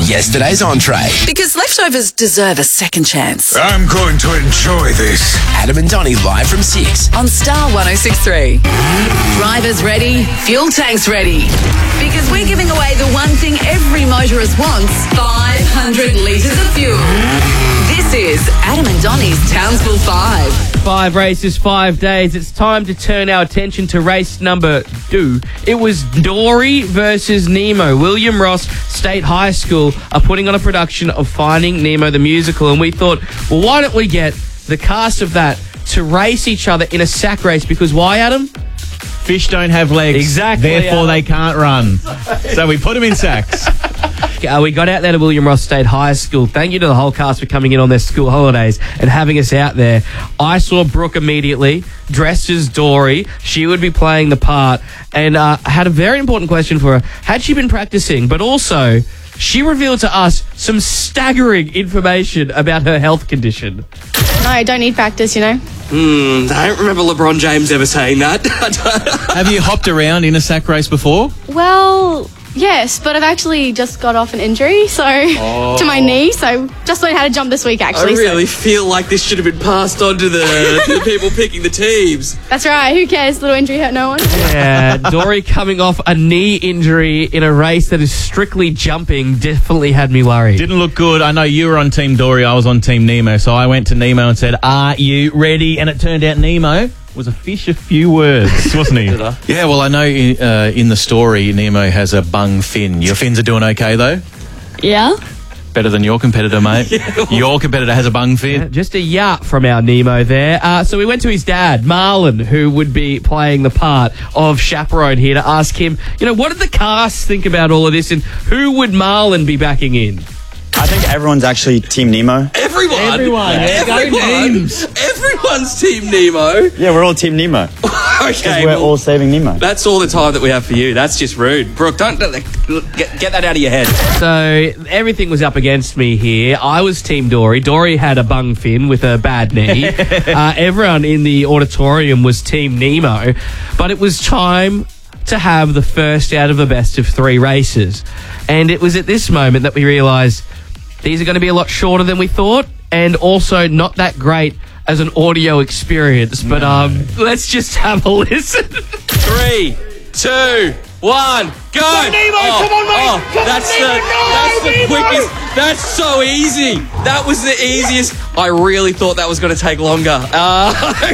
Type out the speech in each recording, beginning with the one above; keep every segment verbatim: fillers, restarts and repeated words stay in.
yesterday's entree. Because leftovers deserve a second chance. I'm going to enjoy this. Adam and Donnie live from six. On Star one oh six three. Drivers ready, fuel tanks ready. Because we're giving away the one thing every motorist wants, five hundred litres of fuel. This is Adam and Donnie's Townsville five. Five races, five days. It's time to turn our attention to race number two. It was Dory versus Nemo. William Ross State High School are putting on a production of Finding Nemo the musical, and we thought, well, why don't we get the cast of that to race each other in a sack race? Because why, Adam? Fish don't have legs. Exactly. Therefore, Adam. they can't run. So we put them in sacks. Uh, we got out there to William Ross State High School. Thank you to the whole cast for coming in on their school holidays and having us out there. I saw Brooke immediately, dressed as Dory. She would be playing the part, and uh, had a very important question for her. Had she been practicing? But also, she revealed to us some staggering information about her health condition. No, I don't need practice, you know. Hmm, I don't remember LeBron James ever saying that. Have you hopped around in a sack race before? Well, yes, but I've actually just got off an injury, so Oh. to my knee, so just learned how to jump this week, actually. I really so. feel like this should have been passed on to the, to the people picking the teams. That's right. Who cares? Little injury hurt no one. Yeah, Dory coming off a knee injury in a race that is strictly jumping definitely had me worried. Didn't look good. I know you were on Team Dory. I was on Team Nemo. So I went to Nemo and said, "Are you ready?" And it turned out Nemo was a fish of few words, wasn't he? Did I? Yeah, well, I know in, uh, in the story, Nemo has a bung fin. Your fins are doing okay, though? Yeah? Better than your competitor, mate. Your competitor has a bung fin. Just a yacht from our Nemo there. Uh, so we went to his dad, Marlon, who would be playing the part of chaperone here, to ask him, you know, what did the cast think about all of this, and who would Marlon be backing in? I think everyone's actually Team Nemo. Everyone. Everyone, yeah. Everyone. Names. Everyone's Team Nemo. Yeah, we're all Team Nemo. Okay. We're well, all saving Nemo. that's all the time that we have for you. That's just rude. Brooke, don't, don't get, get that out of your head. So everything was up against me here. I was Team Dory. Dory had a bung fin with a bad knee. uh, everyone in the auditorium was Team Nemo. But it was time to have the first out of a best of three races. And it was at this moment that we realised these are going to be a lot shorter than we thought, and also not that great as an audio experience. But No. um, let's just have a listen. Three, two, one, go! Go, Nemo, come on, mate! Come that's on, Nemo, the, go, that's the Nemo! quickest. That's so easy. That was the easiest. I really thought that was going to take longer. Uh,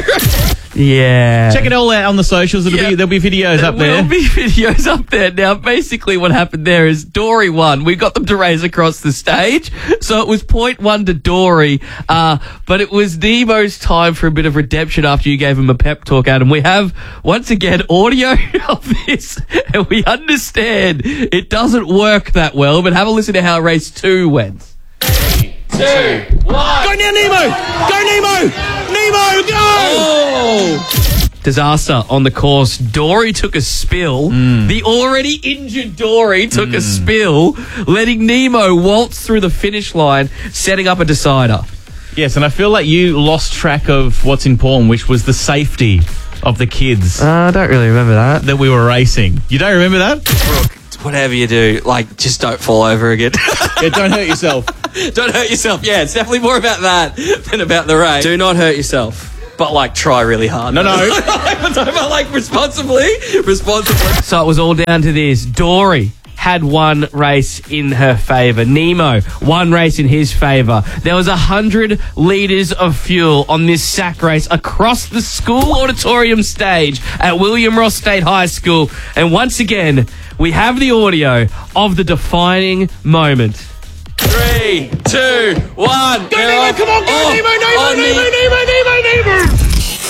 yeah. Check it all out on the socials. It'll Yeah. be, there'll be videos up There there. will be videos up there. Now, basically what happened there is Dory won. We got them to race across the stage. So it was point one to Dory. Uh, but it was Nemo's time for a bit of redemption after you gave him a pep talk, Adam. We have, once again, audio of this. And we understand it doesn't work that well. But have a listen to how race two went. Three, two, one. Go now, Nemo! Go, Nemo! Nemo, go! Oh! Disaster on the course. Dory took a spill. Mm. The already injured Dory took mm. a spill, letting Nemo waltz through the finish line, setting up a decider. Yes, and I feel like you lost track of what's important, which was the safety of the kids Uh, I don't really remember that. that we were racing. You don't remember that? Brooke, whatever you do, like, just don't fall over again. Yeah, don't hurt yourself. Don't hurt yourself. Yeah, it's definitely more about that than about the race. Do not hurt yourself. But, like, try really hard. No, no. But, like, responsibly. Responsibly. So it was all down to this. Dory had one race in her favour. Nemo, one race in his favour. There was one hundred litres of fuel on this sack race across the school auditorium stage at William Ross State High School. And once again, we have the audio of the defining moment. Three, two, one. Go, Nemo, come on, go, Oh, Nemo, Nemo, oh, Nemo, Nemo, Nemo, Nemo!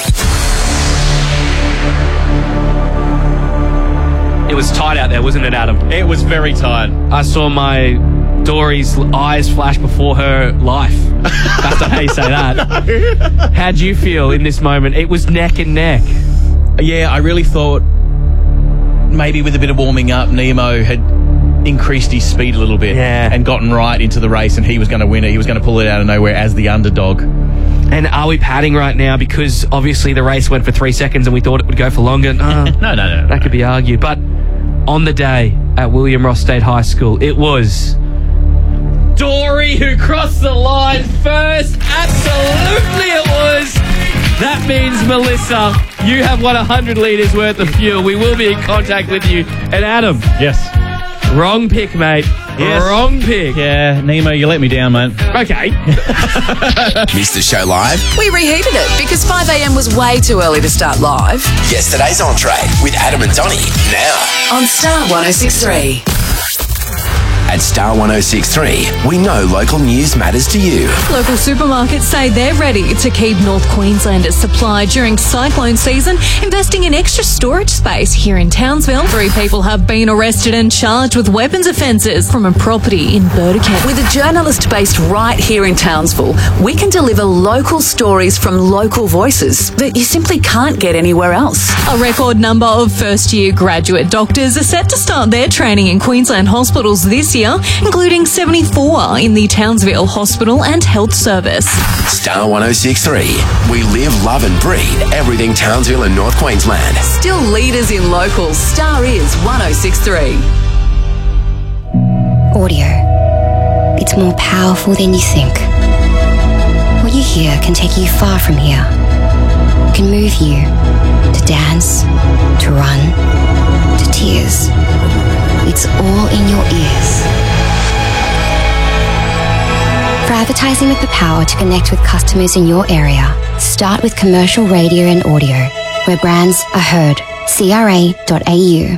It was tight out there, wasn't it, Adam? It was very tight. I saw my Dory's eyes flash before her life. That's not how you say that. How'd you feel in this moment? It was neck and neck. Yeah, I really thought maybe with a bit of warming up, Nemo had increased his speed a little bit Yeah. and gotten right into the race, and he was going to win it. He was going to pull it out of nowhere as the underdog. And are we padding right now because obviously the race went for three seconds and we thought it would go for longer? No, No, no, no. that could be argued. But on the day at William Ross State High School, it was Dory who crossed the line first. Absolutely it was. That means, Melissa, you have won one hundred litres worth of fuel. We will be in contact with you. And Adam. Yes. Wrong pick, mate. Yes. Wrong pick. Yeah, Nemo, you let me down, mate. Okay. Missed the show live? We reheated it because five a.m. was way too early to start live. Yesterday's entree with Adam and Donny. Now On Star one oh six point three. at Star one oh six point three, we know local news matters to you. Local supermarkets say they're ready to keep North Queenslanders supplied during cyclone season, investing in extra storage space here in Townsville. Three people have been arrested and charged with weapons offences from a property in Burdekin. With a journalist based right here in Townsville, we can deliver local stories from local voices that you simply can't get anywhere else. A record number of first-year graduate doctors are set to start their training in Queensland hospitals this year, including seventy-four in the Townsville Hospital and Health Service. Star one oh six point three, we live, love and breathe everything Townsville and North Queensland. Still leaders in locals, Star is one oh six point three. Audio. It's more powerful than you think. What you hear can take you far from here. It can move you to dance, to run, to tears. It's all in your ears. For advertising with the power to connect with customers in your area, start with commercial radio and audio, where brands are heard. C R A dot A U.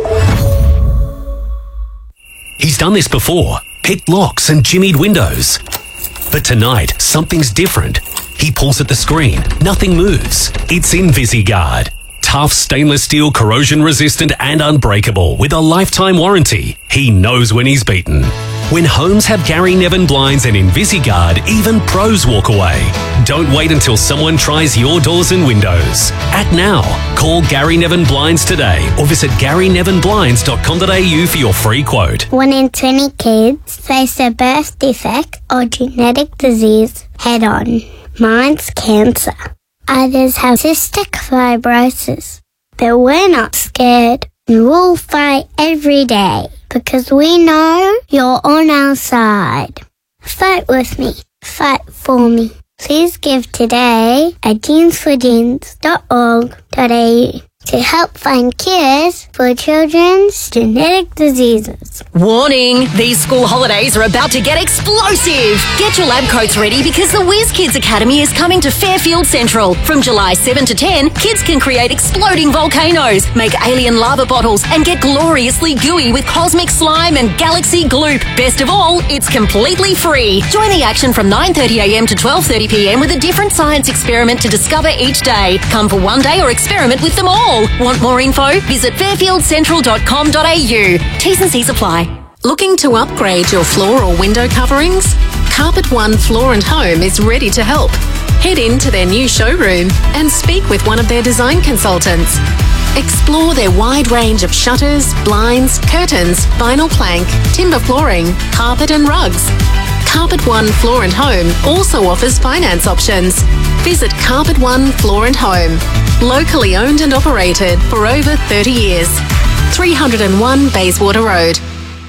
He's done this before, picked locks and jimmied windows. But tonight, something's different. He pulls at the screen, nothing moves. It's InvisiGuard. Tough stainless steel, corrosion resistant and unbreakable with a lifetime warranty. He knows when he's beaten. When homes have Gary Nevin blinds and InvisiGuard, even pros walk away. Don't wait until someone tries your doors and windows. Act now. Call Gary Nevin Blinds today or visit gary nevin blinds dot com dot a u for your free quote. One in twenty kids face a birth defect or genetic disease head on. Mine's cancer. Others have cystic fibrosis. But we're not scared. We'll fight every day because we know you're on our side. Fight with me. Fight for me. Please give today at jeans for jeans dot org dot a u to help find cures for children's genetic diseases. Warning! These school holidays are about to get explosive! Get your lab coats ready because the Whiz Kids Academy is coming to Fairfield Central. From July seventh to ten, kids can create exploding volcanoes, make alien lava bottles, and get gloriously gooey with cosmic slime and galaxy gloop. Best of all, it's completely free. Join the action from nine thirty a m to twelve thirty p m with a different science experiment to discover each day. Come for one day or experiment with them all. Want more info? Visit fairfield central dot com dot a u. T's and C's apply. Looking to upgrade your floor or window coverings? Carpet One Floor and Home is ready to help. Head into their new showroom and speak with one of their design consultants. Explore their wide range of shutters, blinds, curtains, vinyl plank, timber flooring, carpet and rugs. Carpet One Floor and Home also offers finance options. Visit Carpet One Floor and Home. Locally owned and operated for over thirty years. three oh one Bayswater Road.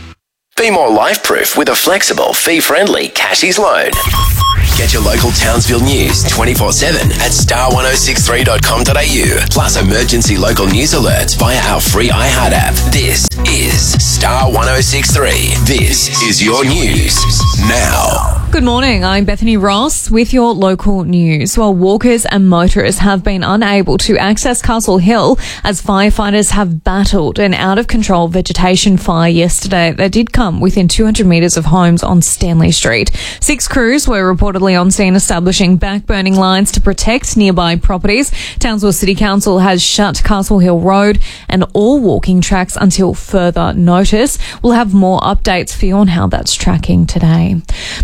Be more life-proof with a flexible, fee-friendly Cashies loan. Get your local Townsville news twenty-four seven at star one oh six three dot com dot a u. Plus emergency local news alerts via our free iHeart app. This is Star one oh six point three. This is your news now. Good morning, I'm Bethany Ross with your local news. While walkers and motorists have been unable to access Castle Hill as firefighters have battled an out-of-control vegetation fire yesterday that did come within two hundred metres of homes on Stanley Street. Six crews were reportedly on scene establishing backburning lines to protect nearby properties. Townsville City Council has shut Castle Hill Road and all walking tracks until further notice. We'll have more updates for you on how that's tracking today. Meanwhile,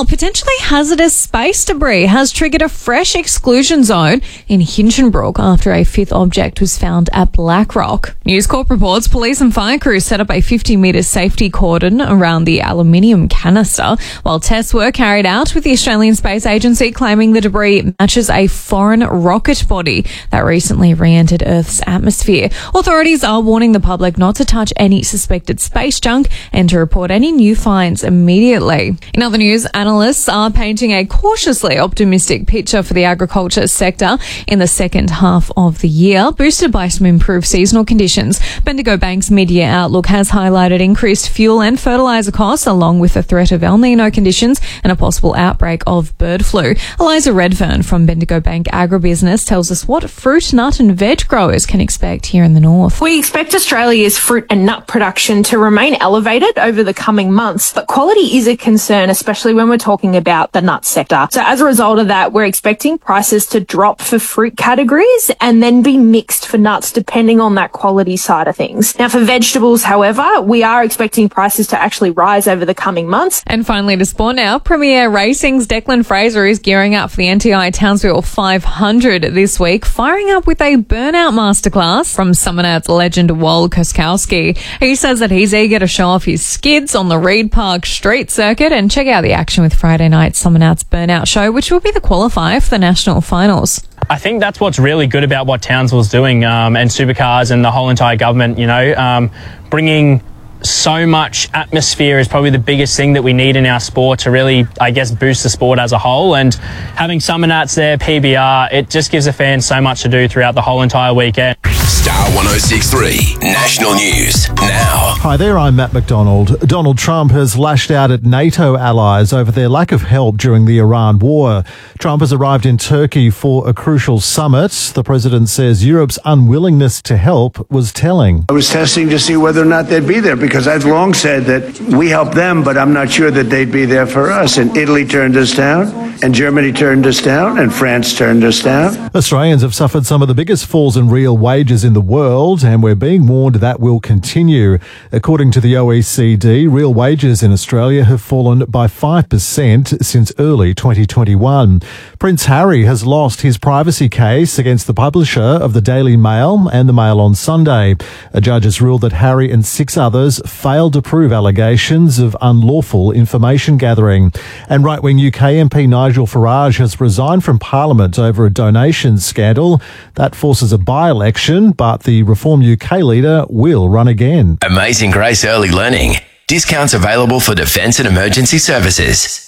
Well, potentially hazardous space debris has triggered a fresh exclusion zone in Hinchinbrook after a fifth object was found at Blackrock. News Corp reports police and fire crews set up a fifty metre safety cordon around the aluminium canister, while tests were carried out with the Australian Space Agency claiming the debris matches a foreign rocket body that recently re-entered Earth's atmosphere. Authorities are warning the public not to touch any suspected space junk and to report any new finds immediately. In other news, analysts are painting a cautiously optimistic picture for the agriculture sector in the second half of the year, boosted by some improved seasonal conditions. Bendigo Bank's mid-year outlook has highlighted increased fuel and fertiliser costs, along with the threat of El Nino conditions and a possible outbreak of bird flu. Eliza Redfern from Bendigo Bank Agribusiness tells us what fruit, nut and veg growers can expect here in the north. We expect Australia's fruit and nut production to remain elevated over the coming months, but quality is a concern, especially when we're talking about the nut sector. So as a result of that, we're expecting prices to drop for fruit categories and then be mixed for nuts depending on that quality side of things. Now for vegetables, however, we are expecting prices to actually rise over the coming months. And finally to sport now, Premier Racing's Declan Fraser is gearing up for the N T I Townsville five hundred this week, firing up with a burnout masterclass from Summonouts legend Wal Koskowski. He says that he's eager to show off his skids on the Reed Park Street Circuit and check out the action with Friday night's Summonouts Burnout Show, which will be the qualifier for the national finals. I think that's what's really good about what Townsville's doing, um, and Supercars and the whole entire government, you know, um, bringing so much atmosphere is probably the biggest thing that we need in our sport to really, I guess, boost the sport as a whole. And having Summonouts there, P B R, it just gives the fans so much to do throughout the whole entire weekend. Star one oh six point three National News now. Hi there, I'm Matt McDonald. Donald Trump has lashed out at NATO allies over their lack of help during the Iran war. Trump has arrived in Turkey for a crucial summit. The president says Europe's unwillingness to help was telling. I was testing to see whether or not they'd be there because I've long said that we help them, but I'm not sure that they'd be there for us. And Italy turned us down, and Germany turned us down, and France turned us down. Australians have suffered some of the biggest falls in real wages in the world, and we're being warned that will continue. According to the O E C D, real wages in Australia have fallen by five percent since early twenty twenty-one. Prince Harry has lost his privacy case against the publisher of the Daily Mail and the Mail on Sunday. A judge has ruled that Harry and six others failed to prove allegations of unlawful information gathering. And right-wing U K M P Nigel Farage has resigned from Parliament over a donations scandal. That forces a by-election, but the Reform U K leader will run again. Amazing Grace Early Learning. Discounts available for defence and emergency services.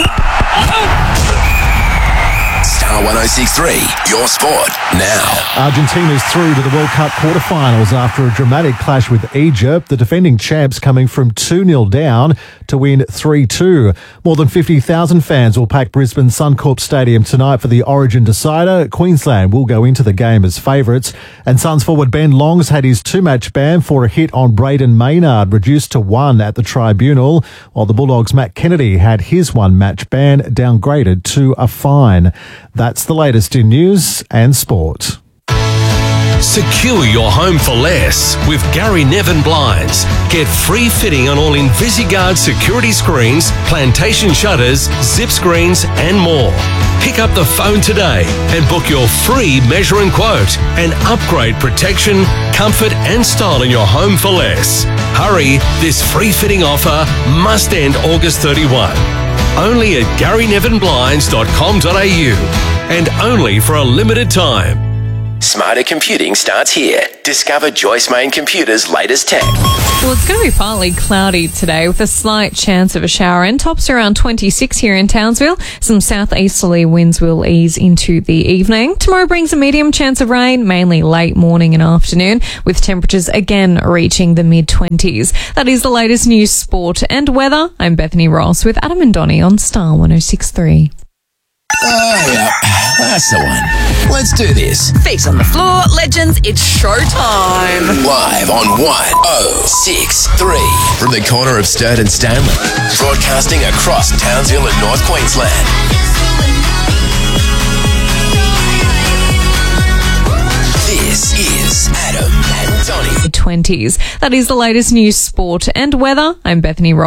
Star one oh six point three, your sport now. Argentina's through to the World Cup quarterfinals after a dramatic clash with Egypt. The defending champs coming from two nil down to win three two. More than fifty thousand fans will pack Brisbane Suncorp Stadium tonight for the Origin decider. Queensland will go into the game as favourites. And Suns forward Ben Long's had his two-match ban for a hit on Braden Maynard reduced to one at the tribunal, while the Bulldogs' Matt Kennedy had his one-match ban downgraded to a fine. That's the latest in news and sport. Secure your home for less with Gary Nevin Blinds. Get free fitting on all InvisiGuard security screens, plantation shutters, zip screens and more. Pick up the phone today and book your free measure and quote and upgrade protection, comfort and style in your home for less. Hurry, this free fitting offer must end August thirty-first. Only at gary nevin blinds dot com dot a u and only for a limited time. Smarter computing starts here. Discover Joyce Main Computer's latest tech. Well, it's going to be partly cloudy today with a slight chance of a shower and tops around twenty-six here in Townsville. Some southeasterly winds will ease into the evening. Tomorrow brings a medium chance of rain, mainly late morning and afternoon, with temperatures again reaching the mid-twenties. That is the latest news, sport and weather. I'm Bethany Ross with Adam and Donnie on Star one oh six point three. Oh, yeah. That's the one. Let's do this. Feet on the floor, legends, it's showtime. Live on one oh six point three from the corner of Sturt and Stanley. Broadcasting across Townsville and North Queensland. This is Adam and Donnie. twenties. That is the latest news, sport and weather. I'm Bethany Ross.